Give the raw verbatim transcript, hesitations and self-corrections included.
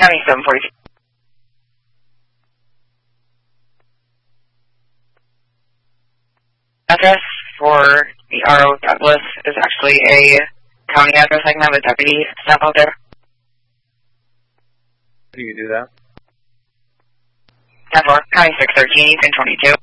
County seven forty-two. Address for the R O Douglas is actually a county address. I can have a deputy step out there. Do you do that? ten four, County six thirteen, Eastern twenty-two.